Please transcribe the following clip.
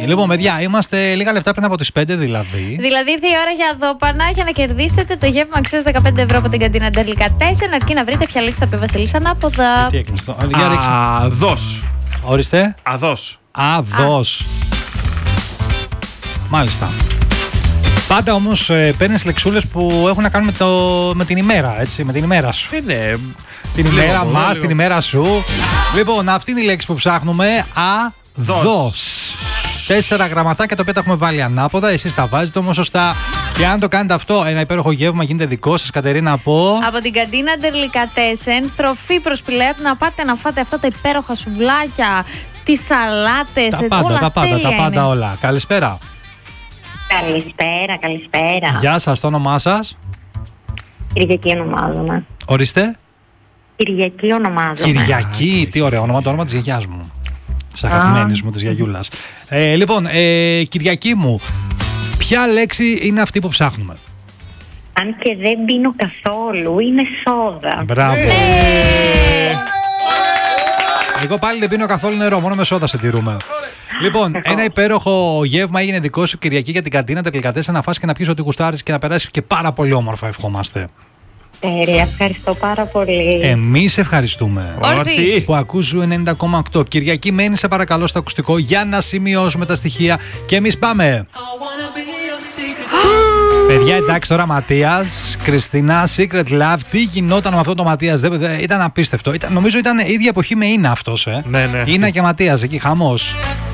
Λοιπόν, παιδιά, είμαστε λίγα λεπτά πριν από τις 5 δηλαδή. Δηλαδή ήρθε η ώρα για δώπανα για να κερδίσετε το γεύμα αξίας 15 ευρώ από την καντίνα Delicatessen, αρκεί να βρείτε ποια λέξη θα πει Βασίλης ανάποδα. Τι έκλεισε το. Αδός. Ορίστε. Αδός. Αδός. Μάλιστα. Πάντα όμως παίρνεις λεξούλες που έχουν να κάνουν με την ημέρα, έτσι, με την ημέρα σου. Ναι. Την ημέρα μας, την ημέρα σου. Λοιπόν, αυτή είναι η λέξη που ψάχνουμε. Αδός. 4 γραμματάκια τα οποία τα έχουμε βάλει ανάποδα. Εσείς τα βάζετε όμως σωστά. Και αν το κάνετε αυτό, ένα υπέροχο γεύμα γίνεται δικό σας, Κατερίνα, από την καντίνα Delicatessen, στροφή προς Πηλαία, να πάτε να φάτε αυτά τα υπέροχα σουβλάκια, τις σαλάτες, τα πάντα όλα. Καλησπέρα. Καλησπέρα. Γεια σας, το όνομά σας? Κυριακή ονομάζομαι. Ορίστε. Κυριακή ονομάζομαι. Κυριακή, τι ωραίο όνομα, το όνομα της γιαγιάς μου. Της αγαπημένης μου, της γιαγιούλας. Λοιπόν, Κυριακή μου, ποια λέξη είναι αυτή που ψάχνουμε? Αν και δεν πίνω καθόλου, είναι σόδα. Μπράβο. Εγώ πάλι δεν πίνω καθόλου νερό, μόνο με σόδα σε τηρούμε. Λοιπόν, ένα υπέροχο γεύμα έγινε δικό σου Κυριακή για την καντίνα Delicatessen, να φας και να πιεις ό,τι γουστάρεις και να περάσεις και πάρα πολύ όμορφα, ευχόμαστε. Ευχαριστώ πάρα πολύ. Εμείς ευχαριστούμε. Όρθιοι. Που ακούς 90,8. Κυριακή, μένει σε παρακαλώ στο ακουστικό για να σημειώσουμε τα στοιχεία και εμείς πάμε. Παιδιά, εντάξει τώρα Ματίας, Κριστίνα, Secret Love, τι γινόταν με αυτό το Ματίας, ήταν απίστευτο. Νομίζω ήταν ίδια εποχή με Ίνα αυτός, Ναι. Ίνα και Ματίας, εκεί χαμός.